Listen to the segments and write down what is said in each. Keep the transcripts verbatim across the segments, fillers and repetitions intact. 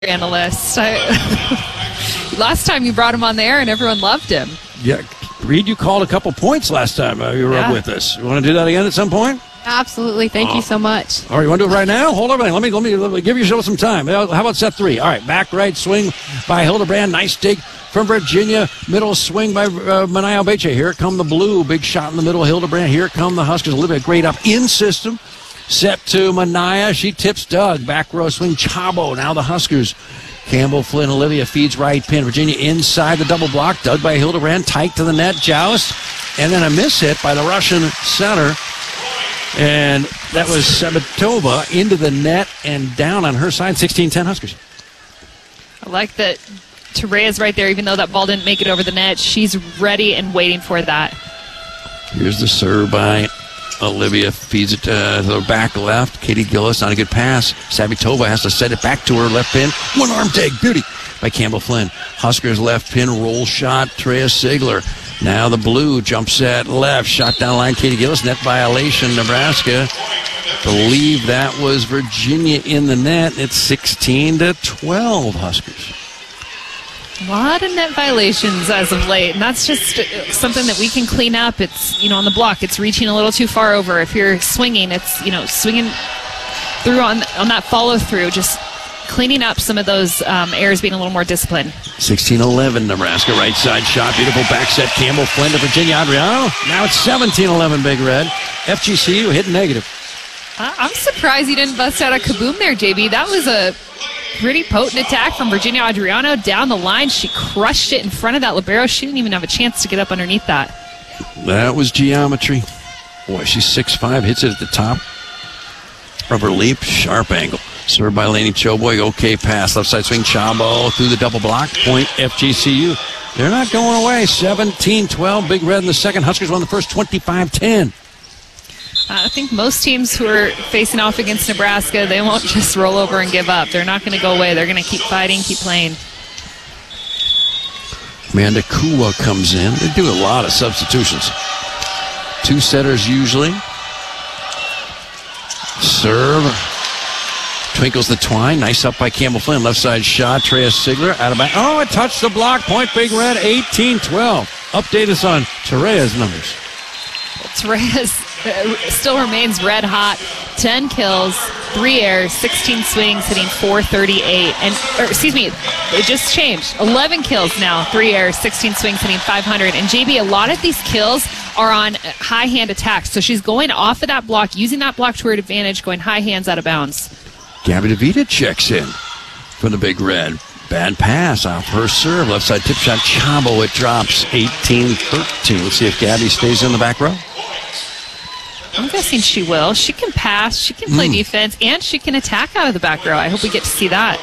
analyst. I, last time you brought him on the air and everyone loved him. Yeah, Reed, you called a couple points last time uh, you were yeah. up with us. You want to do that again at some point? Absolutely. Thank oh. you so much. All right, you want to do it right now? Hold on. Let me, let me, let me give yourself some time. How about set three? All right, back right swing by Hildebrand. Nice dig from Virginia. Middle swing by uh, Manaya Obeche. Here come the blue. Big shot in the middle. Hildebrand. Here come the Huskers. Olivia great up in system. Set to Manaya. She tips Doug. Back row swing. Chabo. Now the Huskers. Campbell, Flynn, Olivia feeds right pin. Virginia inside the double block. Dug by Hildebrand. Tight to the net. Joust. And then a miss hit by the Russian center. And that was Sabatova into the net and down on her side. sixteen ten Huskers. I like that Terea's right there, even though that ball didn't make it over the net. She's ready and waiting for that. Here's the serve by Olivia. Feeds it uh, to the back left. Katie Gillis, not a good pass. Sabatova has to set it back to her left pin. One arm take. Beauty by Campbell Flynn. Huskers left pin. Roll shot. Treya Sigler. Now the blue jump set left. Shot down line. Katie Gillis. Net violation. Nebraska. Believe that was Virginia in the net. It's sixteen to twelve Huskers. A lot of net violations as of late, and that's just something that we can clean up. It's, you know, on the block, it's reaching a little too far over. If you're swinging, it's, you know, swinging through on on that follow through, just cleaning up some of those um, errors, being a little more disciplined. sixteen eleven Nebraska, right side shot, beautiful back set. Campbell Flynn to Virginia Adriano. Now it's seventeen eleven Big Red. F G C U hit negative. I'm surprised you didn't bust out a kaboom there, J B. That was a pretty potent attack from Virginia Adriano down the line. She crushed it in front of that libero. She didn't even have a chance to get up underneath that. That was geometry. Boy, she's six five, hits it at the top of her leap. Sharp angle. Served by Lainey Choboy. Okay pass. Left side swing. Chabo through the double block. Point F G C U. They're not going away. seventeen twelve. Big Red in the second. Huskers won the first twenty-five ten. I think most teams who are facing off against Nebraska, they won't just roll over and give up. They're not going to go away. They're going to keep fighting, keep playing. Amanda Kuwa comes in. They do a lot of substitutions. Two setters usually. Serve. Twinkles the twine. Nice up by Campbell Flynn. Left side shot. Treya Sigler out of back. Oh, it touched the block. Point Big Red, eighteen twelve. Update us on Terea's numbers. Terea's still remains red hot. ten kills, three airs, sixteen swings, hitting four thirty-eight. And, or, excuse me, it just changed. eleven kills now, three airs, sixteen swings, hitting five hundred. And J B, a lot of these kills are on high hand attacks. So she's going off of that block, using that block to her advantage, going high hands out of bounds. Gabby DeVita checks in from the Big Red. Bad pass off her serve. Left side tip shot. Chabo. It drops eighteen thirteen. Let's see if Gabby stays in the back row. I'm guessing she will. She can pass, she can play mm. defense, and she can attack out of the back row. I hope we get to see that.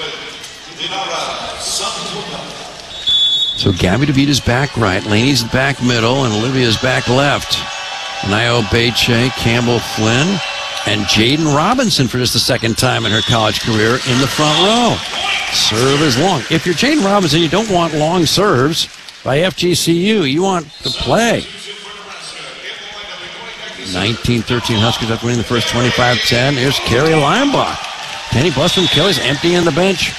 So Gabby DeVita's back right, Laney's back middle, and Olivia's back left. Nio Beche, Campbell Flynn, and Jaden Robinson for just the second time in her college career in the front row. Serve is long. If you're Jaden Robinson, you don't want long serves by F G C U. You want to play. nineteen thirteen Huskers after winning the first twenty-five ten. Here's Carrie Leimbach. Penny Bustum Kelly's empty on the bench.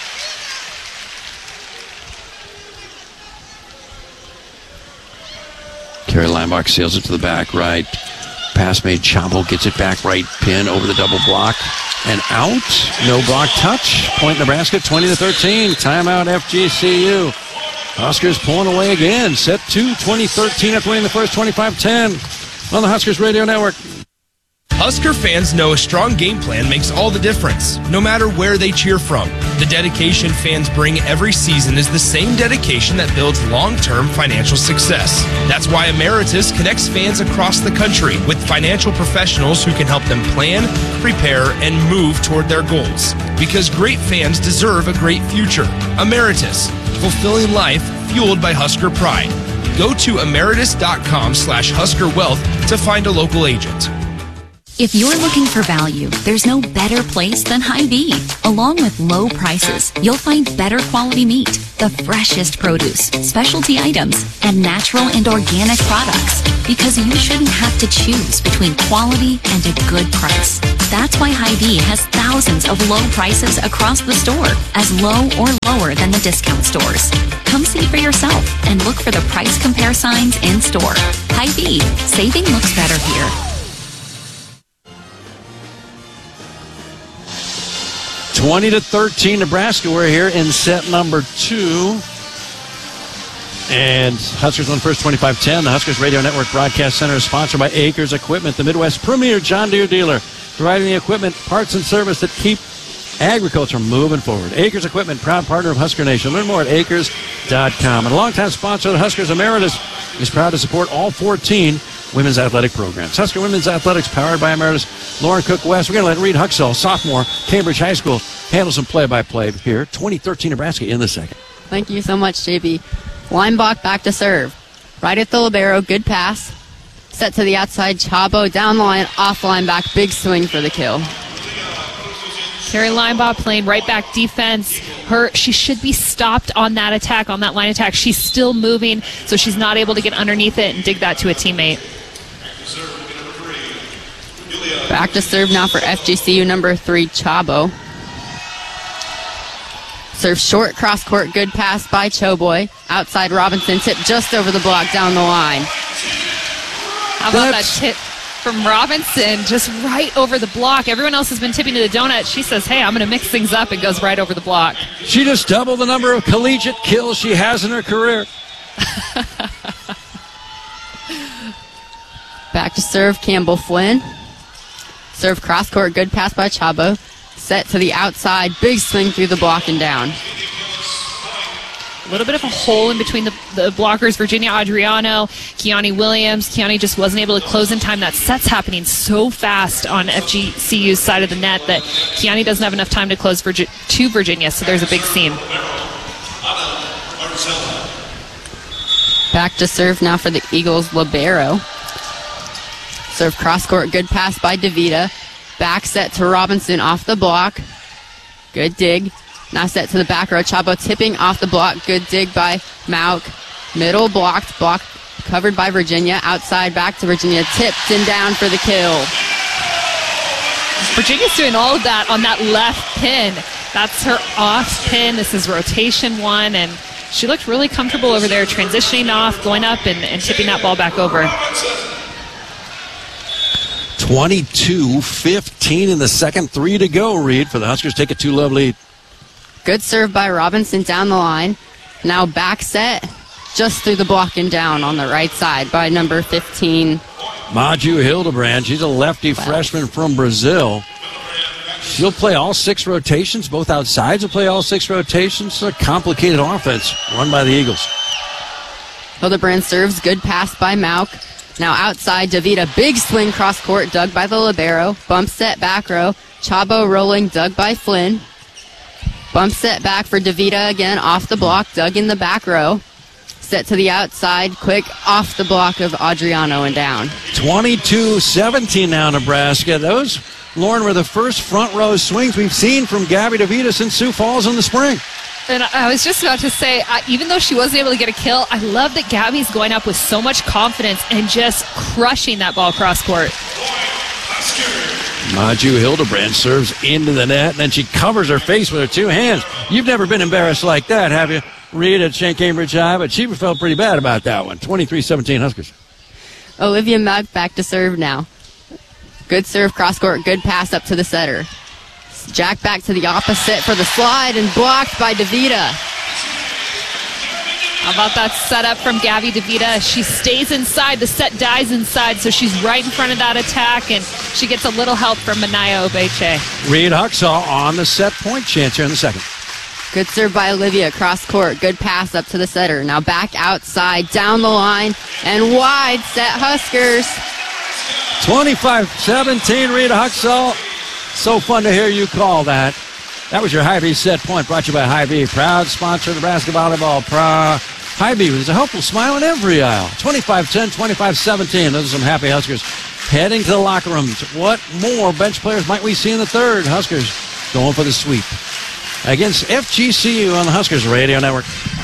Carrie Leimbach sails it to the back right. Pass made. Chabo gets it back right pin over the double block. And out. No block touch. Point Nebraska twenty to thirteen. Timeout F G C U. Huskers pulling away again. Set two twenty thirteen after winning the first twenty-five ten. On the Huskers Radio Network. Husker fans know a strong game plan makes all the difference, no matter where they cheer from. The dedication fans bring every season is the same dedication that builds long-term financial success. That's why Emeritus connects fans across the country with financial professionals who can help them plan, prepare, and move toward their goals. Because great fans deserve a great future. Emeritus, fulfilling life fueled by Husker pride. Go to emeritus.com slash Husker Wealth to find a local agent. If you're looking for value, there's no better place than Hy-Vee. Along with low prices, you'll find better quality meat, the freshest produce, specialty items, and natural and organic products. Because you shouldn't have to choose between quality and a good price. That's why Hy-Vee has thousands of low prices across the store, as low or lower than the discount stores. Come see for yourself and look for the price compare signs in store. Hy-Vee, saving looks better here. twenty to thirteen, Nebraska. We're here in set number two. And Huskers won first twenty-five ten. The Huskers Radio Network Broadcast Center is sponsored by Acres Equipment, the Midwest premier John Deere dealer, providing the equipment, parts, and service that keep agriculture moving forward. Acres Equipment, proud partner of Husker Nation. Learn more at acres dot com. And a longtime sponsor of the Huskers, Emeritus, is proud to support all fourteen women's athletic programs. Husker Women's Athletics, powered by Emeritus Lauren Cook West. We're going to let Reed Huxell, sophomore, Cambridge High School, handle some play-by-play here. twenty thirteen Nebraska in the second. Thank you so much, J B. Leinbach back to serve. Right at the libero, good pass. Set to the outside, Chabo down the line, off line back, big swing for the kill. Carrie Leinbach playing right back defense. Her, she should be stopped on that attack, on that line attack. She's still moving, so she's not able to get underneath it and dig that to a teammate. Back to serve now for F G C U number three, Chabo. Serve short, cross court, good pass by Choboy. Outside Robinson, tip just over the block, down the line. How about That's... that tip from Robinson, just right over the block? Everyone else has been tipping to the donut. She says, hey, I'm going to mix things up, and goes right over the block. She just doubled the number of collegiate kills she has in her career. Back to serve, Campbell Flynn. Serve cross court, good pass by Chabo. Set to the outside, big swing through the block and down. A little bit of a hole in between the, the blockers. Virginia Adriano, Keani Williams. Keani just wasn't able to close in time. That set's happening so fast on F G C U's side of the net that Keani doesn't have enough time to close Virgi- to Virginia, so there's a big seam. Back to serve now for the Eagles, libero. Serve cross court, good pass by DeVita. Back set to Robinson off the block. Good dig. Now set to the back row. Chabo tipping off the block. Good dig by Mauk. Middle blocked. Block covered by Virginia. Outside back to Virginia. Tipped and down for the kill. Virginia's doing all of that on that left pin. That's her off pin. This is rotation one. And she looked really comfortable over there, transitioning off, going up, and, and tipping that ball back over. twenty-two fifteen in the second, three to go, Reed, for the Huskers. Take a two-love lead. Good serve by Robinson down the line. Now back set, just through the block and down on the right side by number fifteen. Maju Hildebrand. She's a lefty wow. freshman from Brazil. She'll play all six rotations. Both outsides will play all six rotations. A complicated offense run by the Eagles. Hildebrand serves. Good pass by Mauk. Now outside, DeVita, big swing cross court, dug by the libero. Bump set back row. Chabo rolling, dug by Flynn. Bump set back for DeVita again, off the block, dug in the back row. Set to the outside, quick off the block of Adriano and down. twenty-two seventeen now, Nebraska. Those, Lauren, were the first front row swings we've seen from Gabby DeVita since Sioux Falls in the spring. And I was just about to say, uh, even though she wasn't able to get a kill, I love that Gabby's going up with so much confidence and just crushing that ball cross court. Maju Hildebrand serves into the net, and then she covers her face with her two hands. You've never been embarrassed like that, have you, Reed, at Saint Cambridge High? But she felt pretty bad about that one. twenty-three seventeen Huskers. Olivia Mauk back to serve now. Good serve, cross court, good pass up to the setter. Jack back to the opposite for the slide and blocked by DeVita. How about that setup from Gabby DeVita? She stays inside. The set dies inside, so she's right in front of that attack, and she gets a little help from Manaya Obeche. Reed Huxall on the set point chance here in the second. Good serve by Olivia, cross court. Good pass up to the setter. Now back outside, down the line, and wide set Huskers. twenty-five seventeen, Reed Huxall. So fun to hear you call that. That was your Hy-Vee set point, brought to you by Hy-Vee, proud sponsor of the Nebraska Volleyball Pro. Hy-Vee with a helpful smile in every aisle. twenty-five ten, twenty-five seventeen. Those are some happy Huskers heading to the locker rooms. What more bench players might we see in the third? Huskers going for the sweep against F G C U on the Huskers Radio Network.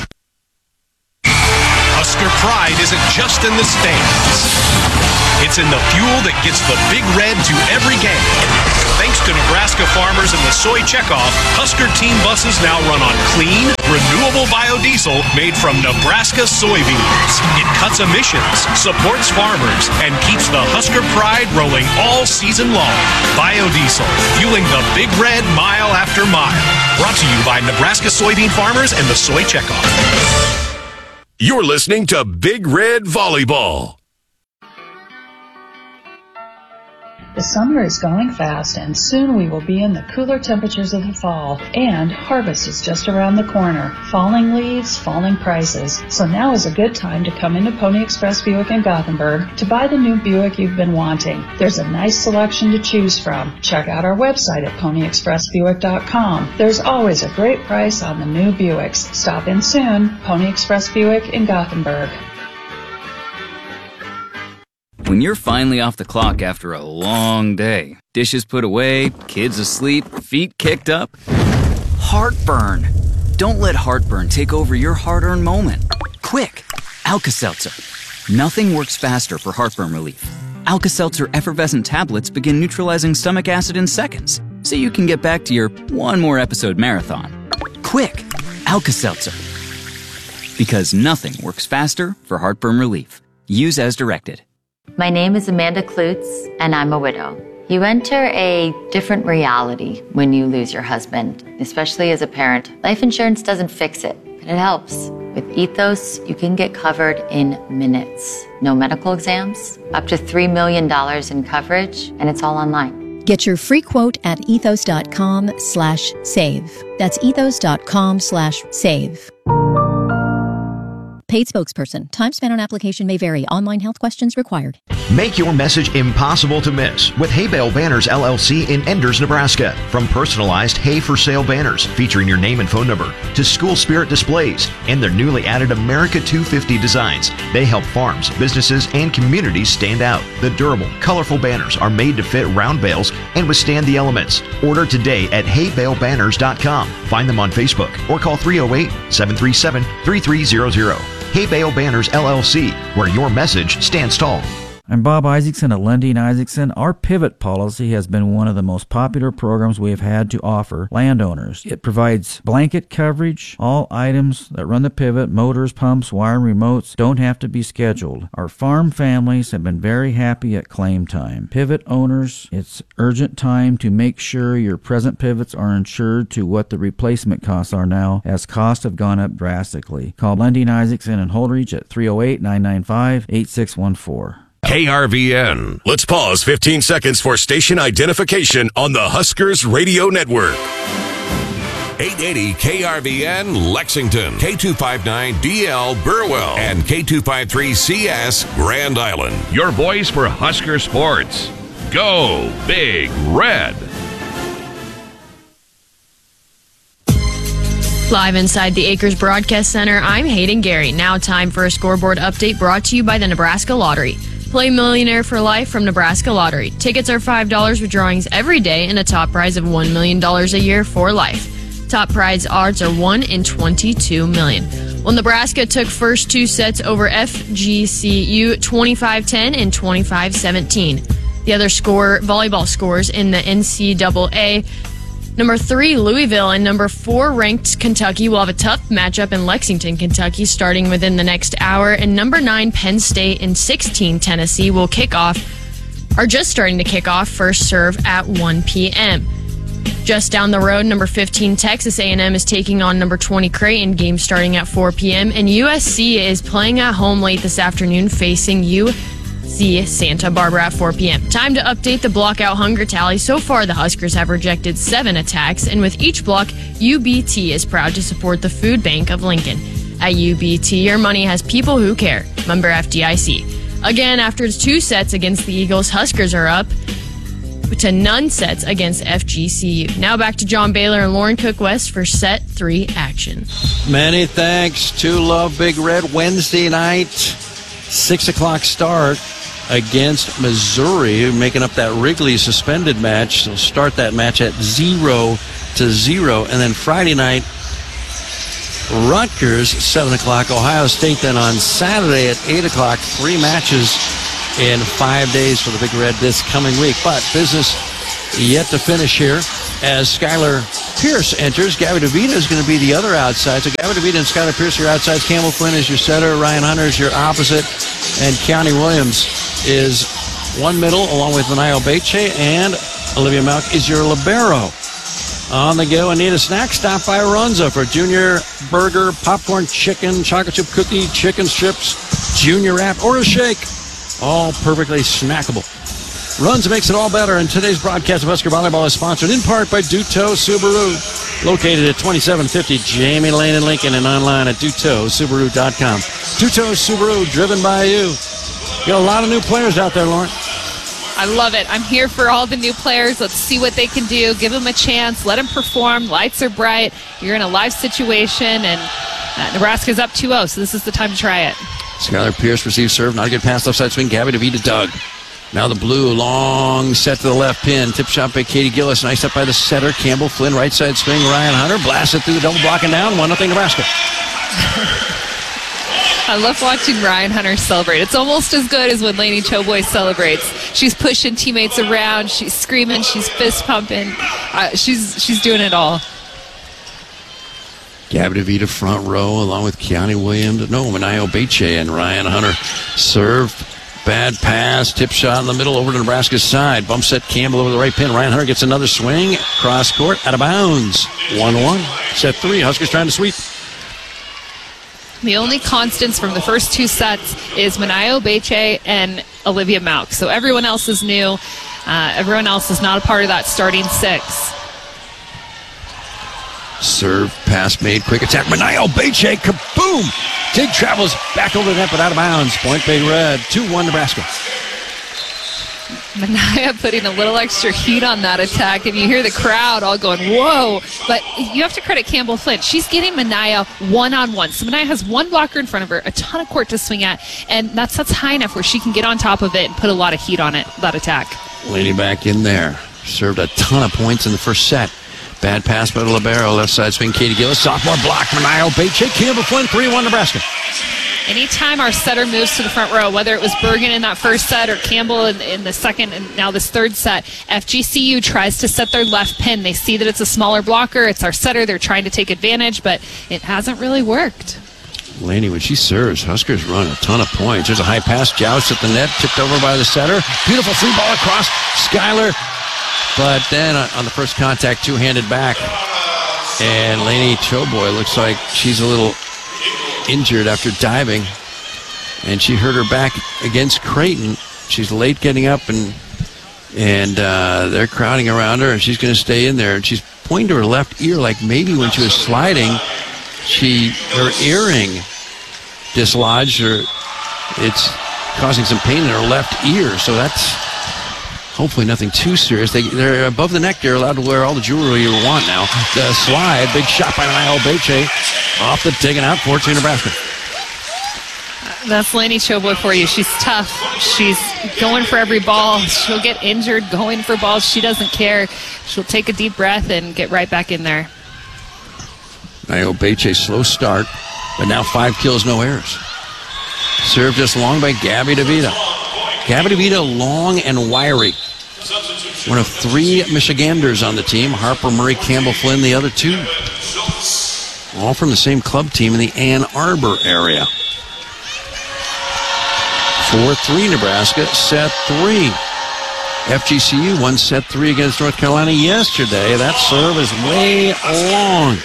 Husker pride isn't just in the stands. It's in the fuel that gets the Big Red to every game. Thanks to Nebraska farmers and the soy checkoff, Husker team buses now run on clean, renewable biodiesel made from Nebraska soybeans. It cuts emissions, supports farmers, and keeps the Husker pride rolling all season long. Biodiesel, fueling the Big Red mile after mile. Brought to you by Nebraska soybean farmers and the soy checkoff. You're listening to Big Red Volleyball. The summer is going fast, and soon we will be in the cooler temperatures of the fall, and harvest is just around the corner. Falling leaves, falling prices. So now is a good time to come into Pony Express Buick in Gothenburg to buy the new Buick you've been wanting. There's a nice selection to choose from. Check out our website at pony express buick dot com. There's always a great price on the new Buicks. Stop in soon. Pony Express Buick in Gothenburg. When you're finally off the clock after a long day, dishes put away, kids asleep, feet kicked up, heartburn. Don't let heartburn take over your hard-earned moment. Quick, Alka-Seltzer. Nothing works faster for heartburn relief. Alka-Seltzer effervescent tablets begin neutralizing stomach acid in seconds, so you can get back to your one more episode marathon. Quick, Alka-Seltzer. Because nothing works faster for heartburn relief. Use as directed. My name is Amanda Klutz, and I'm a widow. You enter a different reality when you lose your husband, especially as a parent. Life insurance doesn't fix it, but it helps. With Ethos, you can get covered in minutes. No medical exams, up to three million dollars in coverage, and it's all online. Get your free quote at ethos.com slash save. That's ethos.com slash save. Paid spokesperson. Time spent on application may vary. Online health questions required. Make your message impossible to miss with Hay Bale Banners L L C in Enders, Nebraska. From personalized hay for sale banners featuring your name and phone number to school spirit displays and their newly added America two fifty designs, they help farms, businesses, and communities stand out. The durable, colorful banners are made to fit round bales and withstand the elements. Order today at hay bale banners dot com. Find them on Facebook or call three oh eight, seven three seven, three three zero zero. Hay Bale Banners L L C, where your message stands tall. I'm Bob Isaacson at Lundy and Isaacson. Our pivot policy has been one of the most popular programs we have had to offer landowners. It provides blanket coverage. All items that run the pivot, motors, pumps, wire, remotes, don't have to be scheduled. Our farm families have been very happy at claim time. Pivot owners, it's urgent time to make sure your present pivots are insured to what the replacement costs are now, as costs have gone up drastically. Call Lundy and Isaacson and Holdridge at three oh eight, nine nine five, eight six one four. K R V N. Let's pause fifteen seconds for station identification on the Huskers Radio Network. eight eighty K R V N Lexington, K two fifty-nine D L Burwell, and K two fifty-three C S Grand Island. Your voice for Husker sports. Go Big Red. Live inside the Acres Broadcast Center, I'm Hayden Gary. Now time for a scoreboard update brought to you by the Nebraska Lottery. Play Millionaire for Life from Nebraska Lottery. Tickets are five dollars with drawings every day and a top prize of one million dollars a year for life. Top prize odds are one in twenty-two million. Well, Nebraska took first two sets over F G C U twenty-five ten and twenty-five seventeen. The other score, volleyball scores in the N C double A. Number three, Louisville, and number four, ranked Kentucky will have a tough matchup in Lexington, Kentucky, starting within the next hour. And number nine, Penn State, and sixteen, Tennessee, will kick off, are just starting to kick off first serve at one p.m. Just down the road, number fifteen, Texas A and M is taking on number twenty, Creighton, game starting at four p.m. And U S C is playing at home late this afternoon, facing U C Santa Barbara at four p.m. Time to update the blockout hunger tally. So far, the Huskers have rejected seven attacks, and with each block, U B T is proud to support the Food Bank of Lincoln. At U B T, your money has people who care. Member F D I C. Again, after two sets against the Eagles, Huskers are up to none sets against F G C U. Now back to John Baylor and Lauren Cook West for set three action. Many thanks to Love Big Red. Wednesday night, six o'clock start. against Missouri, making up that Wrigley suspended match. They'll start that match at zero to zero. And then Friday night, Rutgers, seven o'clock. Ohio State then on Saturday at eight o'clock. Three matches in five days for the Big Red this coming week. But business yet to finish here as Skylar Pierce enters. Gabby DeVita is going to be the other outside. So Gabby DeVita and Skylar Pierce are your outsides. Campbell Flynn is your setter. Ryan Hunter is your opposite. And Keani Williams is one middle along with Manayo Beche. And Olivia Malk is your libero. On the go, and need a snack? Stop by Runza for junior burger, popcorn, chicken, chocolate chip cookie, chicken strips, junior wrap, or a shake. All perfectly snackable. Runza makes it all better, and today's broadcast of Husker Volleyball is sponsored in part by Duto Subaru, located at twenty-seven fifty Jamie Lane in Lincoln and online at duto subaru dot com. Duto Subaru, driven by you. You got a lot of new players out there, Lauren. I love it. I'm here for all the new players. Let's see what they can do. Give them a chance. Let them perform. Lights are bright. You're in a live situation, and uh, Nebraska's up two oh, so this is the time to try it. Skylar Pierce receives serve. Not a good pass left side swing. Gabby DeVita dug. Now the blue, long set to the left pin. Tip shot by Katie Gillis. Nice up by the setter. Campbell Flynn, right side swing. Ryan Hunter blasted through the double block and down. one nothing Nebraska. I love watching Ryan Hunter celebrate. It's almost as good as when Lainey Choboy celebrates. She's pushing teammates around. She's screaming. She's fist pumping. Uh, she's she's doing it all. Gabby DeVita front row along with Keani Williams. No, Manayo Beche and Ryan Hunter serve. Bad pass. Tip shot in the middle over to Nebraska's side. Bump set Campbell over the right pin. Ryan Hunter gets another swing. Cross court. Out of bounds. one one. Set three. Huskers trying to sweep. The only constants from the first two sets is Manayo Beche and Olivia Malk. So everyone else is new. Uh, everyone else is not a part of that starting six. Serve, pass made, quick attack. Manayo Beche, kaboom! Dig travels back over the net, but out of bounds. Point Big Red, two one Nebraska. Manayo putting a little extra heat on that attack, and you hear the crowd all going, whoa. But you have to credit Campbell Flynn. She's getting Manayo one-on-one. So Manayo has one blocker in front of her, a ton of court to swing at, and that's, that's high enough where she can get on top of it and put a lot of heat on it, that attack. Laney back in there. Served a ton of points in the first set. Bad pass by the libero. Left side swing, Katie Gillis. Sophomore block, Manayo Beche. Campbell Flynn, three one Nebraska. Anytime our setter moves to the front row, whether it was Bergen in that first set or Campbell in, in the second and now this third set, F G C U tries to set their left pin. They see that it's a smaller blocker. It's our setter. They're trying to take advantage, but it hasn't really worked. Laney, when she serves, Huskers run a ton of points. There's a high pass, joust at the net, tipped over by the setter. Beautiful free ball across Skylar. But then on the first contact, two-handed back. And Laney Choboy looks like she's a little injured after diving, and she hurt her back against Creighton. She's late getting up, and and uh, they're crowding around her, and she's going to stay in there. And she's pointing to her left ear, like maybe when she was sliding, she her earring dislodged, or it's causing some pain in her left ear. So that's hopefully nothing too serious. They, they're above the neck. They're allowed to wear all the jewelry you want now. The slide, big shot by Manayo Beche. Off the taken out, fourteen Nebraska. That's Laney Choboy for you. She's tough. She's going for every ball. She'll get injured going for balls. She doesn't care. She'll take a deep breath and get right back in there. Manayo Beche, slow start, but now five kills, no errors. Served just long by Gabby DeVita. Gabby DeVita, long and wiry. One of three Michiganders on the team. Harper, Murray, Campbell, Flynn, the other two. All from the same club team in the Ann Arbor area. four three Nebraska, set three. F G C U won set three against North Carolina yesterday. That serve is way long.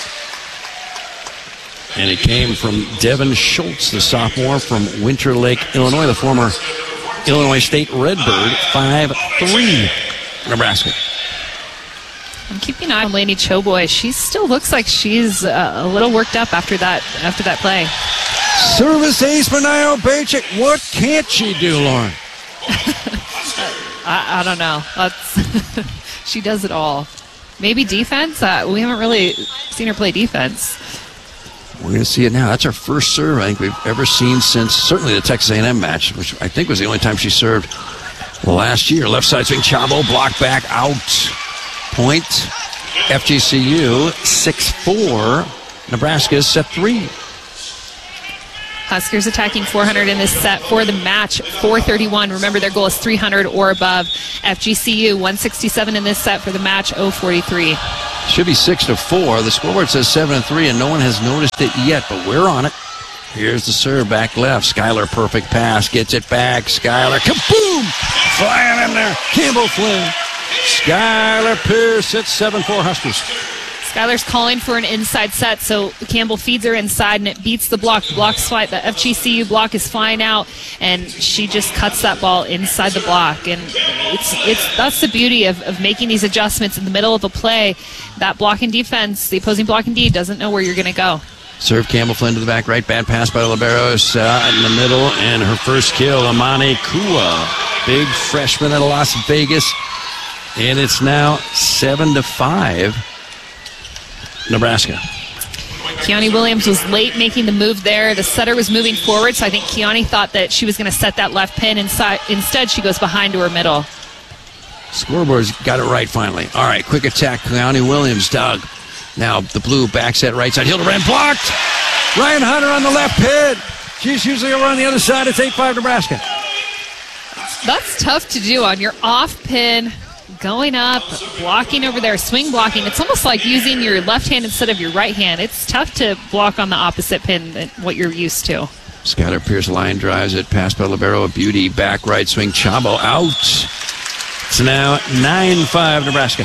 And it came from Devin Schultz, the sophomore from Winter Lake, Illinois, the former Illinois State Redbird. five three Nebraska. I'm keeping an eye on Laney Choboy. She still looks like she's uh, a little worked up after that after that play. Service ace, Manayo Beche. What can't she do, Lauren? I, I don't know. That's she does it all. Maybe defense? Uh, we haven't really seen her play defense. We're going to see it now. That's our first serve I think we've ever seen since certainly the Texas A and M match, which I think was the only time she served last year. Left side swing, Chavo, block back, out. Point, F G C U, six four. Nebraska set three. Huskers attacking four hundred in this set for the match, four thirty-one. Remember, their goal is three hundred or above. F G C U, one sixty-seven in this set for the match, oh forty-three. Should be six to four. The scoreboard says seven and three, and no one has noticed it yet, but we're on it. Here's the serve, back left. Skylar, perfect pass, gets it back. Skylar, kaboom! Flying in there. Campbell Flynn. Skylar Pierce at seven four Huskers. Skylar's calling for an inside set, so Campbell feeds her inside, and it beats the block. The block's fly. The F G C U block is flying out, and she just cuts that ball inside the block. And it's it's that's the beauty of, of making these adjustments in the middle of a play. That blocking defense, the opposing blocking D, doesn't know where you're going to go. Serve Campbell Flynn to the back right. Bad pass by Liberos uh, in the middle, and her first kill, Amani Kua, big freshman out of Las Vegas. And it's now seven to five. Nebraska. Keone Williams was late making the move there. The setter was moving forward, so I think Keone thought that she was going to set that left pin. Inside. Instead, she goes behind to her middle. Scoreboard's got it right finally. All right, quick attack. Keone Williams, Doug. Now the blue back set right side. Hildebrand blocked. Ryan Hunter on the left pin. She's usually over on the other side. It's eight five Nebraska. That's tough to do on your off pin. Going up, blocking over there, swing blocking. It's almost like using your left hand instead of your right hand. It's tough to block on the opposite pin than what you're used to. Skylar Pierce line drives it. Pass by Libero, a beauty. Back right swing. Chavo out. It's now nine five Nebraska.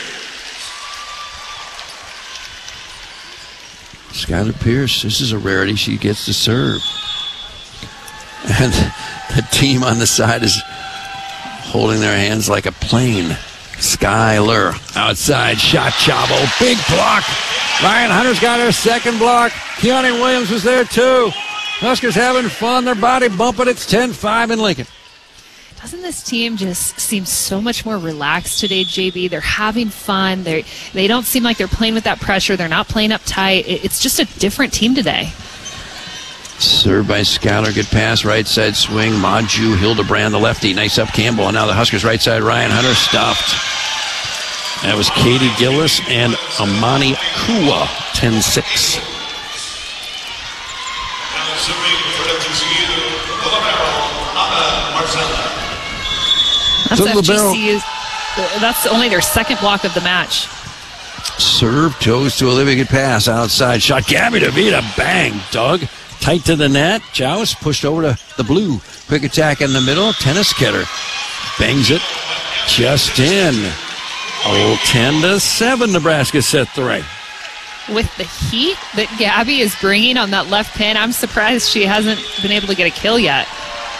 Skylar Pierce, this is a rarity. She gets to serve. And the team on the side is holding their hands like a plane. Skylar outside shot. Chavo, big block. Ryan Hunter's got her second block. Keone Williams was there too. Huskers having fun. Their body bumping. It's ten five in Lincoln. Doesn't this team just seem so much more relaxed today, J B? They're having fun. They they don't seem like they're playing with that pressure. They're not playing up tight. It's just a different team today. Served by Skylar. Good pass. Right side swing. Maju Hildebrand, the lefty. Nice up Campbell. And now the Huskers right side. Ryan Hunter stuffed. That was Katie Gillis and Amani Kua. ten six. That's F G C U's. That's only their second block of the match. Serve toes to Olivia. Good pass. Outside shot. Gabby DeVita. Bang. Doug. Tight to the net. Joust pushed over to the blue. Quick attack in the middle. Tennis Kidder bangs it just in. Oh, ten to seven. Nebraska set three. With the heat that Gabby is bringing on that left pin, I'm surprised she hasn't been able to get a kill yet.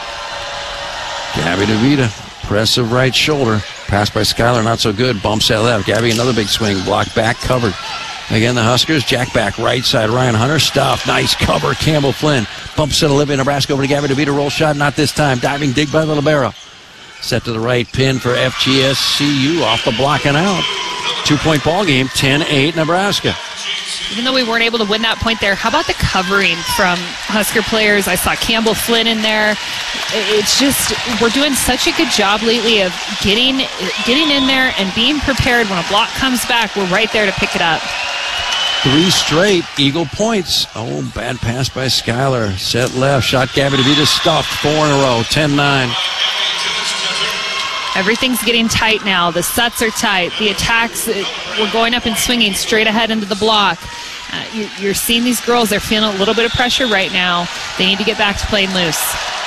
Gabby DeVita. Impressive right shoulder. Pass by Skylar. Not so good. Bumps that left. Gabby another big swing. Block back. Covered. Again, the Huskers, jack back, right side, Ryan Hunter, stuff, nice cover, Campbell Flynn, bumps it, Olivia Nebraska over to Gabby DeVita, roll shot, not this time, diving dig by the libero. Set to the right, pin for F G S C U, off the block and out. Two-point ball game, ten eight Nebraska. Even though we weren't able to win that point there, how about the covering from Husker players? I saw Campbell Flynn in there. It's just, we're doing such a good job lately of getting, getting in there and being prepared. When a block comes back, we're right there to pick it up. Three straight Eagle points. Oh, bad pass by Skylar. Set left. Shot Gabby DeVita stuffed. Four in a row. ten nine. Everything's getting tight now. The sets are tight. The attacks, we're going up and swinging straight ahead into the block. Uh, you're, you're seeing these girls. They're feeling a little bit of pressure right now. They need to get back to playing loose.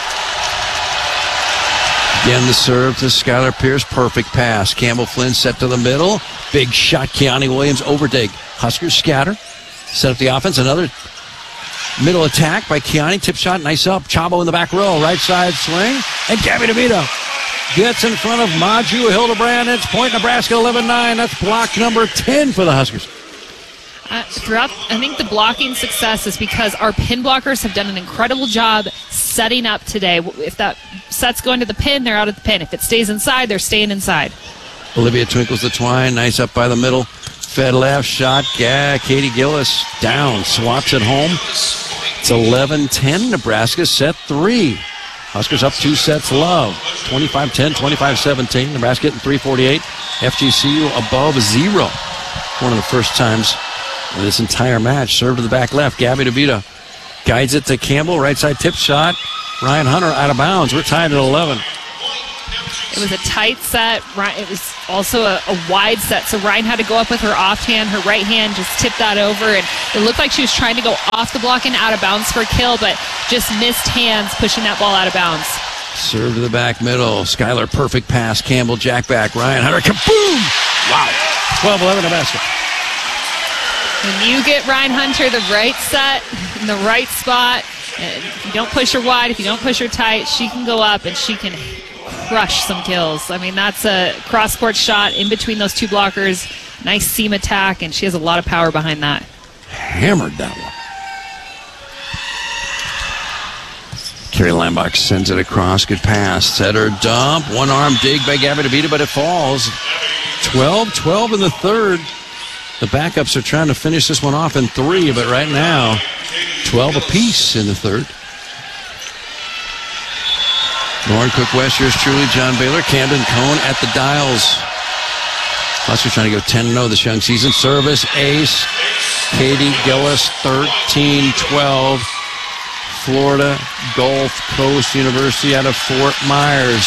Again, the serve to Skylar Pierce. Perfect pass. Campbell Flynn set to the middle. Big shot. Keone Williams overdig. Huskers scatter. Set up the offense. Another middle attack by Keone. Tip shot. Nice up. Chavo in the back row. Right side swing. And Gabby DeVita gets in front of Maju Hildebrand. It's point Nebraska eleven nine. That's block number ten for the Huskers. Uh, throughout, I think the blocking success is because our pin blockers have done an incredible job setting up today. If that set's going to the pin, they're out of the pin. If it stays inside, they're staying inside. Olivia twinkles the twine. Nice up by the middle. Fed left shot. Yeah, Katie Gillis down. Swaps it home. It's eleven ten. Nebraska set three. Huskers up two sets love. twenty-five ten, twenty-five seventeen. Nebraska getting three forty-eight. F G C U above zero. One of the first times in this entire match. Serve to the back left. Gabby DeVita guides it to Campbell. Right side tip shot. Ryan Hunter out of bounds. We're tied at eleven. It was a tight set. It was also a, a wide set, so Ryan had to go up with her off hand. Her right hand just tipped that over, and it looked like she was trying to go off the block and out of bounds for a kill, but just missed hands pushing that ball out of bounds. Serve to the back middle. Skylar, perfect pass. Campbell, jack back. Ryan Hunter, kaboom! Wow. twelve eleven Nebraska. When you get Ryan Hunter the right set, in the right spot, and if you don't push her wide, if you don't push her tight, she can go up and she can crush some kills. I mean, that's a cross-court shot in between those two blockers. Nice seam attack, and she has a lot of power behind that. Hammered that one. Carrie Lambach sends it across. Good pass. Setter dump. One arm dig by Gabby DeVita, but it falls. twelve twelve in the third. The backups are trying to finish this one off in three, but right now, twelve apiece in the third. Lauren Cook West, yours truly, John Baylor, Camden Cohn at the dials. Huskers trying to go ten and oh this young season. Service, ace. Katie Gillis, thirteen twelve. Florida Gulf Coast University out of Fort Myers.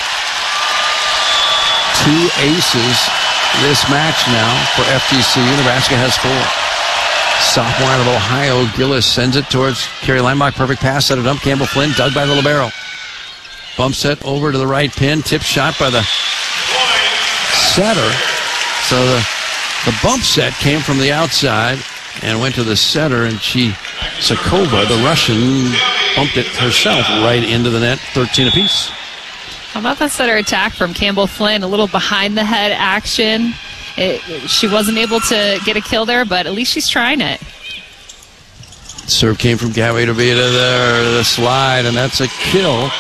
Two aces this match now for F G C U. Nebraska has four. Sophomore out of Ohio, Gillis sends it towards Carrie Lambach. Perfect pass, set it up. Campbell Flynn, dug by the libero. Bump set over to the right pin. Tip shot by the setter. So the, the bump set came from the outside and went to the setter, and she, Sakova, the Russian, bumped it herself right into the net, thirteen apiece. How about that setter attack from Campbell Flynn? A little behind the head action. It, she wasn't able to get a kill there, but at least she's trying it. Serve came from Gabby DeVita there, the slide, and that's a kill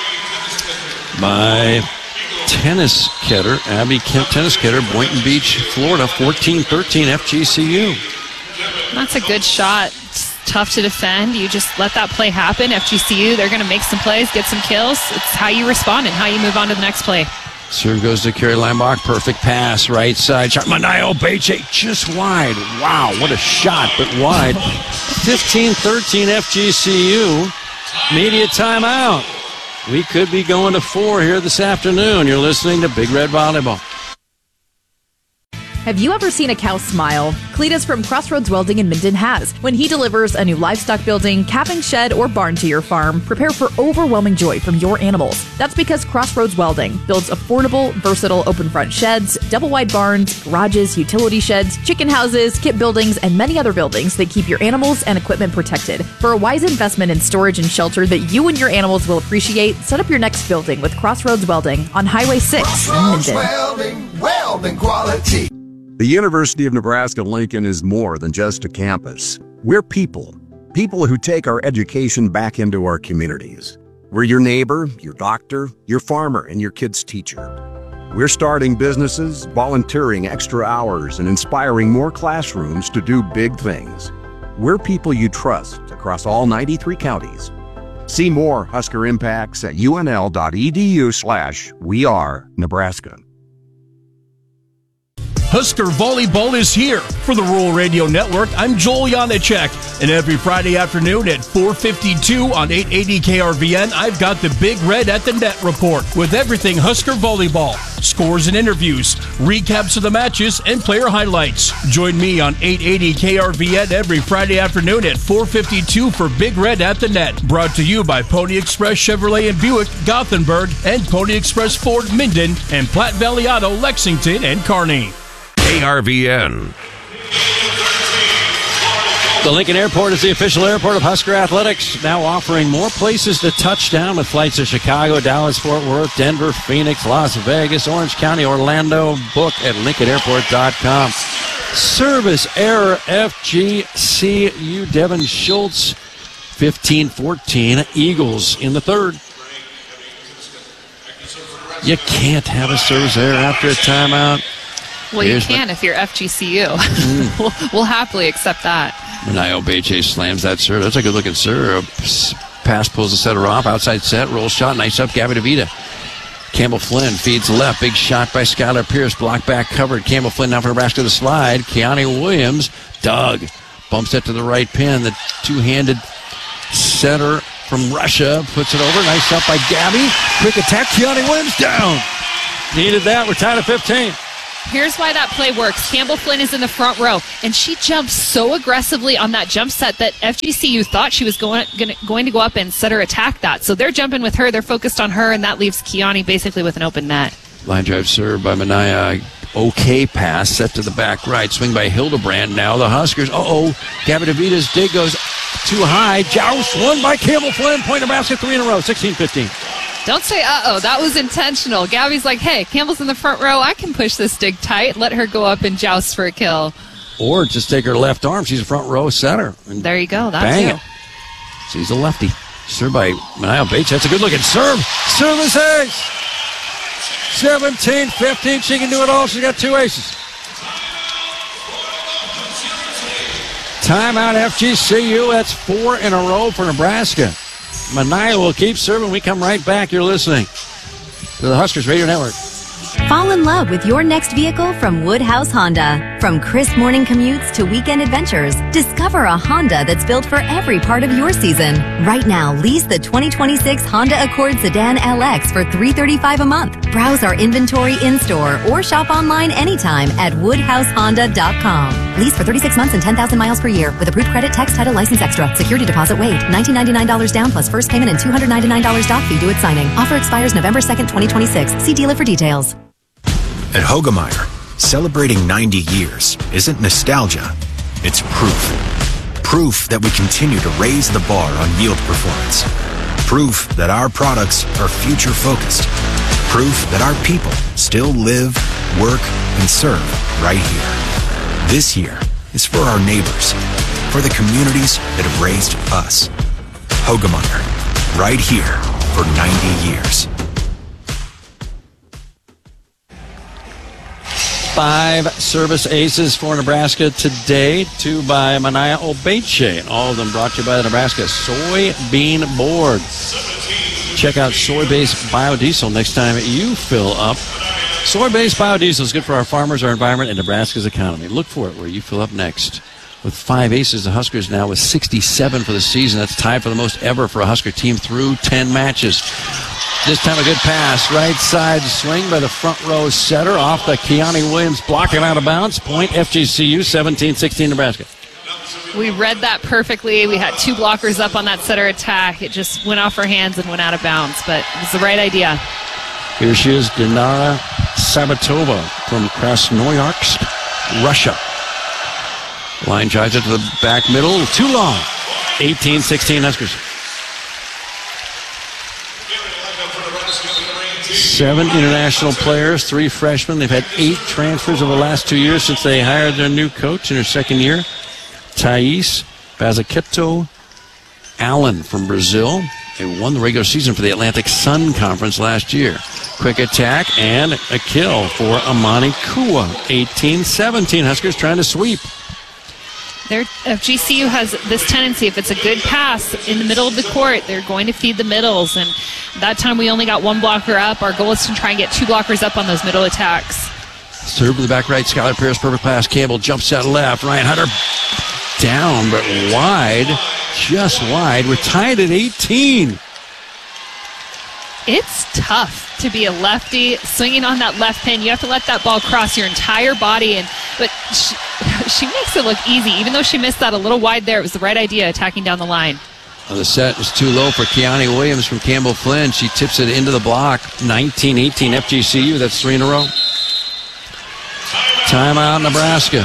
by Tennis Kidder, Abby Kemp Tennis Kidder, Boynton Beach, Florida, fourteen thirteen F G C U. That's a good shot. It's tough to defend. You just let that play happen. F G C U, they're going to make some plays, get some kills. It's how you respond and how you move on to the next play. Serve goes to Carrie Lambach. Perfect pass, right side shot. Manayo Beche just wide. Wow, what a shot, but wide. fifteen thirteen F G C U. Media timeout. We could be going to four here this afternoon. You're listening to Big Red Volleyball. Have you ever seen a cow smile? Cletus from Crossroads Welding in Minden has. When he delivers a new livestock building, calving shed, or barn to your farm, prepare for overwhelming joy from your animals. That's because Crossroads Welding builds affordable, versatile open front sheds, double wide barns, garages, utility sheds, chicken houses, kit buildings, and many other buildings that keep your animals and equipment protected. For a wise investment in storage and shelter that you and your animals will appreciate, set up your next building with Crossroads Welding on Highway six in Minden. Welding, welding quality. The University of Nebraska-Lincoln is more than just a campus. We're people, people who take our education back into our communities. We're your neighbor, your doctor, your farmer, and your kid's teacher. We're starting businesses, volunteering extra hours, and inspiring more classrooms to do big things. We're people you trust across all ninety-three counties. See more Husker Impacts at unl.edu slash we are Nebraska. Husker Volleyball is here. For the Rural Radio Network, I'm Joel Janacek. And every Friday afternoon at four fifty-two on eight eighty K R V N, I've got the Big Red at the Net report with everything Husker Volleyball. Scores and interviews, recaps of the matches, and player highlights. Join me on eight eighty K R V N every Friday afternoon at four fifty-two for Big Red at the Net. Brought to you by Pony Express Chevrolet and Buick, Gothenburg, and Pony Express Ford, Minden, and Platte Valley Auto, Lexington, and Kearney. K R V N. The Lincoln Airport is the official airport of Husker Athletics, now offering more places to touch down with flights to Chicago, Dallas, Fort Worth, Denver, Phoenix, Las Vegas, Orange County, Orlando. Book at lincoln airport dot com. Service error, F G C U. Devin Schultz, fifteen fourteen, Eagles in the third. You can't have a service error after a timeout. Well, Here's you can what- if you're F G C U. Mm. we'll, we'll happily accept that. Manaya Obeche slams that serve. That's a good looking serve. Pass pulls the setter off. Outside set. Roll shot. Nice up. Gabby DeVita. Campbell Flynn feeds left. Big shot by Skylar Pierce. Block back covered. Campbell Flynn now for Nebraska to slide. Keani Williams. Doug bumps it to the right pin. The two-handed setter from Russia puts it over. Nice up by Gabby. Quick attack. Keani Williams down. Needed that. We're tied at fifteen. Here's why that play works. Campbell Flynn is in the front row, and she jumps so aggressively on that jump set that F G C U thought she was going, gonna, going to go up and set her attack that. So they're jumping with her. They're focused on her, and that leaves Keani basically with an open net. Line drive serve by Manaya. Okay pass. Set to the back right. Swing by Hildebrand. Now the Huskers. Uh-oh. Gabby DeVita's dig goes too high. Joust. One by Campbell Flynn. Point Nebraska three in a row. sixteen fifteen. Don't say uh-oh. That was intentional. Gabby's like, hey, Campbell's in the front row. I can push this dig tight. Let her go up and joust for a kill. Or just take her left arm. She's a front row setter. And there you go. That's bang you. it. She's a lefty. Serve by Manaya Obeche. That's a good looking serve. Service ace. seventeen fifteen. She can do it all. She's got two aces. Timeout F G C U. That's four in a row for Nebraska. Manaya will keep serving. We come right back. You're listening to the Huskers Radio Network. Fall in love with your next vehicle from Woodhouse Honda. From crisp morning commutes to weekend adventures, discover a Honda that's built for every part of your season. Right now, lease the twenty twenty-six Honda Accord Sedan L X for three hundred thirty-five dollars a month. Browse our inventory in-store or shop online anytime at woodhouse honda dot com. Lease for thirty-six months and ten thousand miles per year with approved credit, tax, title, license extra. Security deposit waived. one thousand nine hundred ninety-nine dollars down plus first payment and two hundred ninety-nine dollars doc fee due at signing. Offer expires November second, twenty twenty-six. See dealer for details. At Hogemeyer, celebrating ninety years isn't nostalgia, it's proof. Proof that we continue to raise the bar on yield performance. Proof that our products are future-focused. Proof that our people still live, work, and serve right here. This year is for our neighbors, for the communities that have raised us. Hogemeyer, right here for ninety years. Five service aces for Nebraska today, two by Manaya Obeche. All of them brought to you by the Nebraska Soybean Board. Check out soy-based biodiesel next time you fill up. Soy-based biodiesel is good for our farmers, our environment, and Nebraska's economy. Look for it where you fill up next. With five aces, the Huskers now with sixty-seven for the season. That's tied for the most ever for a Husker team through ten matches. This time a good pass. Right side swing by the front row setter off the Keani Williams block and out of bounds. Point F G C U, seventeen sixteen Nebraska. We read that perfectly. We had two blockers up on that setter attack. It just went off her hands and went out of bounds, but it was the right idea. Here she is, Dinara Sabatova from Krasnoyarsk, Russia. Line drives it to the back middle. Too long. eighteen sixteen Huskers. Seven international players, three freshmen. They've had eight transfers over the last two years since they hired their new coach in her second year. Thais Bazaqueto Allen from Brazil. They won the regular season for the Atlantic Sun Conference last year. Quick attack and a kill for Amani Kua. eighteen seventeen. Huskers trying to sweep. Their F G C U has this tendency, if it's a good pass in the middle of the court, they're going to feed the middles. And that time we only got one blocker up. Our goal is to try and get two blockers up on those middle attacks. Serve to the back right. Skylar Pierce, perfect pass. Campbell jumps set left. Ryan Hunter down, but wide. Just wide. We're tied at eighteen. It's tough to be a lefty swinging on that left pin. You have to let that ball cross your entire body. And but she, she makes it look easy. Even though she missed that a little wide there, it was the right idea attacking down the line. Well, the set is too low for Keani Williams from Campbell Flynn. She tips it into the block. nineteen eighteen F G C U. That's three in a row. Timeout, Nebraska.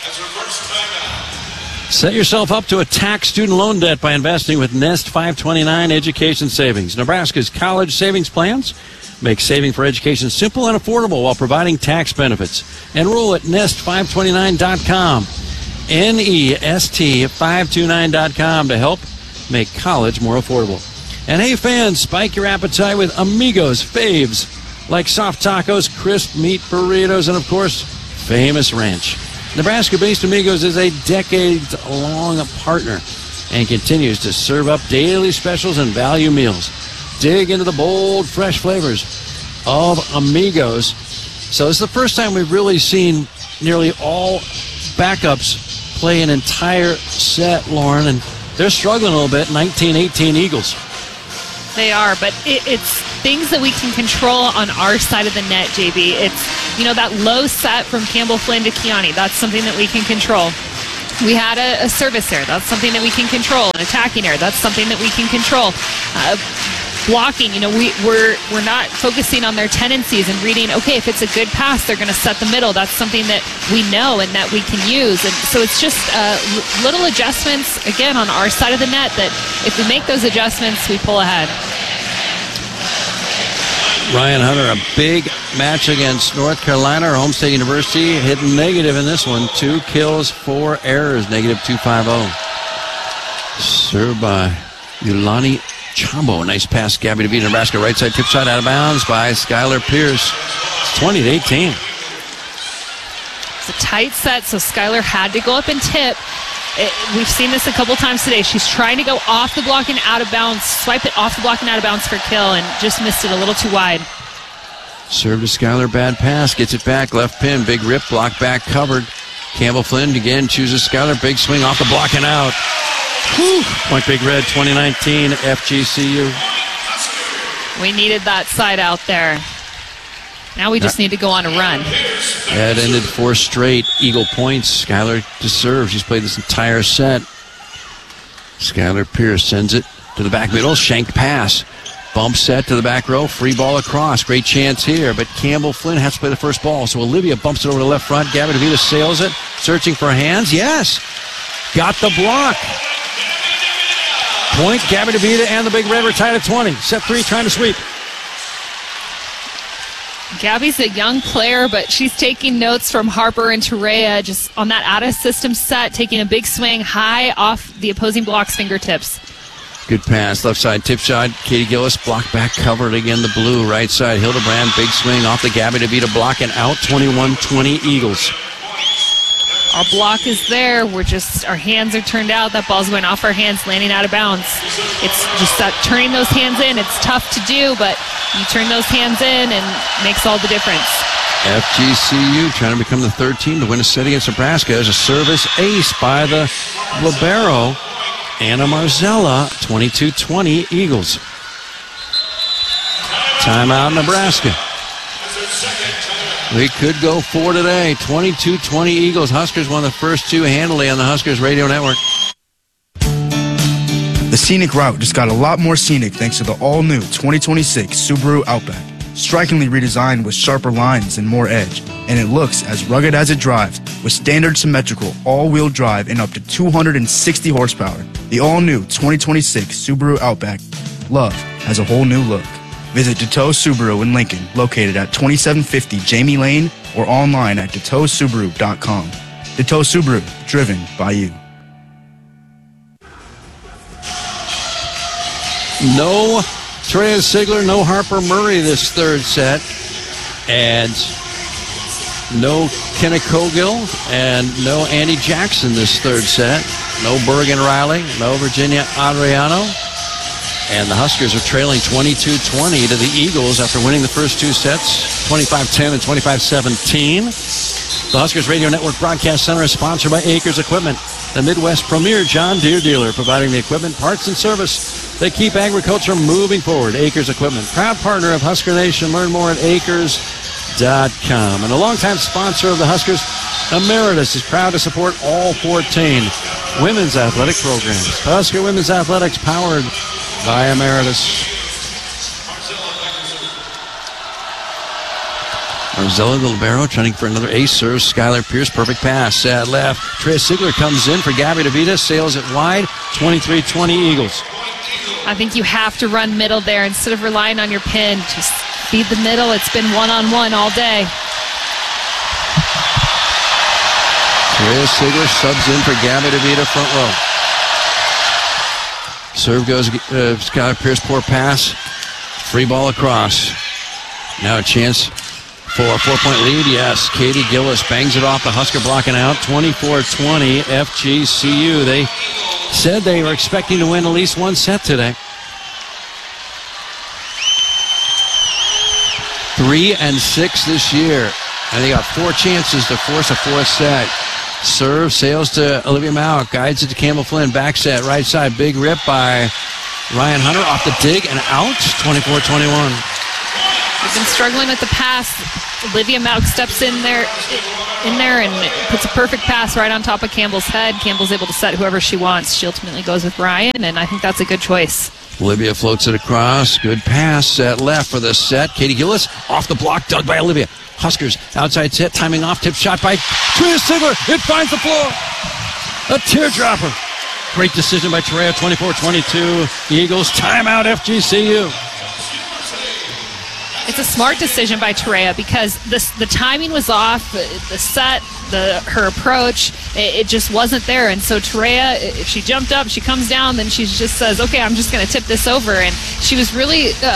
Set yourself up to attack student loan debt by investing with Nest five twenty-nine Education Savings. Nebraska's college savings plans make saving for education simple and affordable while providing tax benefits. Enroll at nest five twenty-nine dot com. N E S T five twenty-nine dot com to help make college more affordable. And hey fans, spike your appetite with Amigos faves like soft tacos, crisp meat burritos, and of course, famous ranch. Nebraska-based Amigos is a decades-long partner and continues to serve up daily specials and value meals. Dig into the bold, fresh flavors of Amigos. So this is the first time we've really seen nearly all backups play an entire set, Lauren, and they're struggling a little bit, nineteen eighteen Eagles. They are, but it, it's things that we can control on our side of the net, J B. It's, you know, that low set from Campbell Flynn to Kiani. That's something that we can control. We had a, a service error. That's something that we can control. An attacking error. That's something that we can control. Uh, blocking, you know, we, we're we're not focusing on their tendencies and reading, okay, if it's a good pass, they're going to set the middle. That's something that we know and that we can use. And so it's just uh, little adjustments, again, on our side of the net that if we make those adjustments, we pull ahead. Ryan Hunter, a big match against North Carolina. Home State University hitting negative in this one. Two kills, four errors, negative two fifty. Served by Yulani Chambo. Nice pass, Gabby DeVita, Nebraska. Right side tip shot out of bounds by Skylar Pierce. It's twenty to eighteen. It's a tight set, so Skylar had to go up and tip. It, we've seen this a couple times today. She's trying to go off the block and out of bounds, swipe it off the block and out of bounds for kill, and just missed it a little too wide. Serve to Skylar, bad pass, gets it back, left pin, big rip, block back, covered. Campbell Flynn again chooses Skylar, big swing off the block and out. Whew. Point Big Red, twenty nineteen, F G C U. We needed that side out there. Now we just need to go on a run. That ended four straight Eagle points. Skylar to serve. She's played this entire set. Skylar Pierce sends it to the back middle. Shanked pass. Bump set to the back row. Free ball across. Great chance here. But Campbell Flynn has to play the first ball. So Olivia bumps it over to the left front. Gabby DeVita sails it. Searching for hands. Yes. Got the block. Point. Gabby DeVita and the Big Red are tied at twenty. Set three trying to sweep. Gabby's a young player, but she's taking notes from Harper and Terea just on that out-of-system set, taking a big swing high off the opposing block's fingertips. Good pass, left side tip shot. Katie Gillis, block back, covered again, the blue. Right side, Hildebrand, big swing off the Gabby DeVita block and out, twenty-one twenty Eagles. Our block is there. We're just, our hands are turned out. That ball's going off our hands, landing out of bounds. It's just that turning those hands in. It's tough to do, but you turn those hands in and makes all the difference. F G C U trying to become the third team to win a set against Nebraska as a service ace by the libero, Anna Marzella, twenty-two twenty Eagles. Timeout, Nebraska. We could go four today. twenty-two twenty Eagles. Huskers won the first two handily on the Huskers Radio Network. The scenic route just got a lot more scenic thanks to the all-new twenty twenty-six Subaru Outback. Strikingly redesigned with sharper lines and more edge, and it looks as rugged as it drives with standard symmetrical all-wheel drive and up to two hundred sixty horsepower. The all-new twenty twenty-six Subaru Outback. Love has a whole new look. Visit Deteau Subaru in Lincoln, located at twenty-seven fifty Jamie Lane, or online at deteau subaru dot com. Deteau Subaru, driven by you. No Terea Sigler, no Harper Murray this third set, and no Kenna Cogill, and no Andy Jackson this third set. No Bergen Riley, no Virginia Adriano. And the Huskers are trailing twenty-two twenty to the Eagles after winning the first two sets, twenty-five ten and twenty-five seventeen. The Huskers Radio Network Broadcast Center is sponsored by Acres Equipment, the Midwest premier John Deere dealer, providing the equipment, parts, and service that keep agriculture moving forward. Acres Equipment, proud partner of Husker Nation. Learn more at acres dot com. And a longtime sponsor of the Huskers, Emeritus, is proud to support all fourteen women's athletic programs. Husker Women's Athletics, powered by Emeritus. Marzella, the libero, trying for another ace serve. Skylar Pierce, perfect pass. Sad left. Terea Sigler comes in for Gabby DeVita, sails it wide. twenty-three twenty Eagles. I think you have to run middle there instead of relying on your pin. Just feed the middle. It's been one-on-one all day. Terea Sigler subs in for Gabby DeVita, front row. Serve goes, uh, Skylar Pierce, poor pass. Free ball across. Now a chance for a four-point lead. Yes, Katie Gillis bangs it off the Husker blocking out. twenty-four twenty F G C U. They said they were expecting to win at least one set today. Three and six this year. And they got four chances to force a fourth set. Serve, sails to Olivia Mauck. Guides it to Campbell Flynn. Back set, right side. Big rip by Ryan Hunter off the dig and out. twenty-four twenty-one. We've been struggling with the pass. Olivia Mauck steps in there, in there and puts a perfect pass right on top of Campbell's head. Campbell's able to set whoever she wants. She ultimately goes with Ryan, and I think that's a good choice. Olivia floats it across. Good pass. Set left for the set. Katie Gillis off the block. Dug by Olivia. Huskers outside set. Timing off. Tip shot by Trina Sigler. It finds the floor. A teardropper. Great decision by Terea. twenty-four twenty-two. Eagles timeout F G C U. It's a smart decision by Terea because this, the timing was off, the, the set, the her approach, it, it just wasn't there. And so Terea, if she jumped up, she comes down, then she just says, okay, I'm just going to tip this over. And she was really uh,